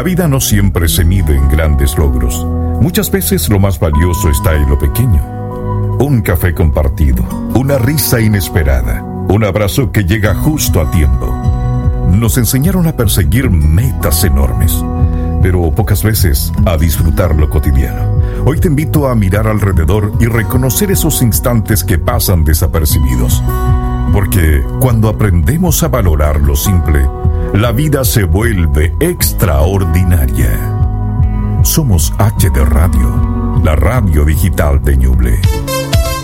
vida no siempre se mide en grandes logros. Muchas veces lo más valioso está en lo pequeño. Un café compartido, una risa inesperada, un abrazo que llega justo a tiempo. Nos enseñaron a perseguir metas enormes, pero pocas veces a disfrutar lo cotidiano. Hoy te invito a mirar alrededor y reconocer esos instantes que pasan desapercibidos. Porque cuando aprendemos a valorar lo simple, la vida se vuelve extraordinaria. Somos HD Radio, la radio digital de Ñuble.